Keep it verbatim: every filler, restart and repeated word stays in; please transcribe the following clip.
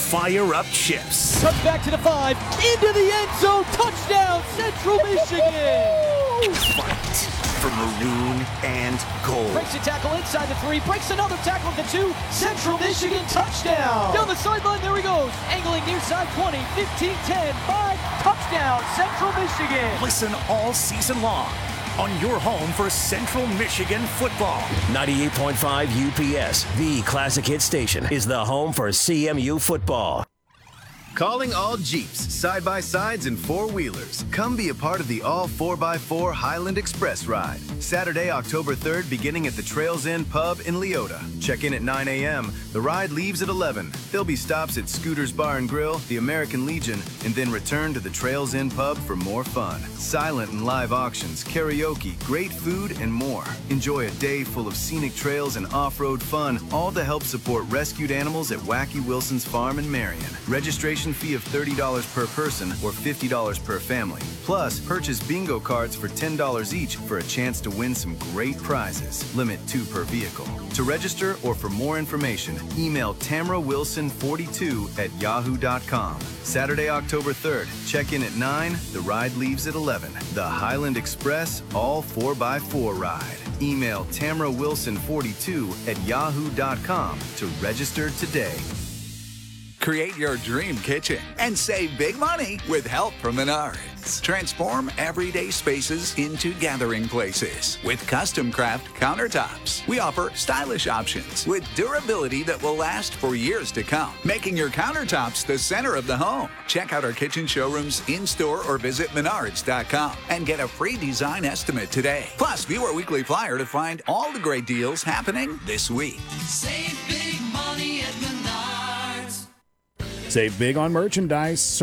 fire up chips. Cuts back to the five, into the end zone, touchdown, Central Michigan! Fight for maroon and gold. Breaks a tackle inside the three, breaks another tackle at the two, Central Michigan touchdown! Down the sideline, there he goes, angling near side twenty, fifteen, ten, five, touchdown, Central Michigan! Listen all season long on your home for Central Michigan football. ninety-eight point five U P S, the classic hit station, is the home for C M U football. Calling all Jeeps, side-by-sides, and four-wheelers. Come be a part of the all four by four Highland Express ride. Saturday, October third, beginning at the Trails Inn Pub in Leota. Check in at nine a m The ride leaves at eleven. There'll be stops at Scooter's Bar and Grill, the American Legion, and then return to the Trails Inn Pub for more fun. Silent and live auctions, karaoke, great food, and more. Enjoy a day full of scenic trails and off-road fun, all to help support rescued animals at Wacky Wilson's Farm in Marion. Registration fee of thirty dollars per person or fifty dollars per family. Plus, purchase bingo cards for ten dollars each for a chance to win some great prizes. Limit two per vehicle. To register or for more information, email Tamara Wilson forty-two at yahoo dot com. Saturday, October third, check in at nine, the ride leaves at eleven. The Highland Express all four by four ride. Email Tamara Wilson forty-two at yahoo dot com to register today. Create your dream kitchen and save big money with help from Menards. Transform everyday spaces into gathering places with custom craft countertops. We offer stylish options with durability that will last for years to come, making your countertops the center of the home. Check out our kitchen showrooms in-store or visit menards dot com and get a free design estimate today. Plus, view our weekly flyer to find all the great deals happening this week. Save big money at Menards. Save big on merchandise.